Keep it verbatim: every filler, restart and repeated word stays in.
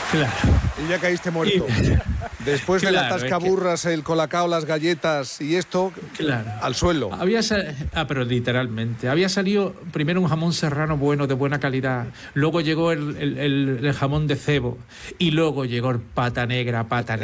Claro. Y ya caíste muerto. Y... Después de claro, la tascaburras, es que... el colacao, las galletas y esto, claro. al suelo. Había sal... Ah, pero literalmente. Había salido primero un jamón serrano bueno, de buena calidad. Luego llegó el, el, el, el jamón de cebo. Y luego llegó el pata negra, pata negra.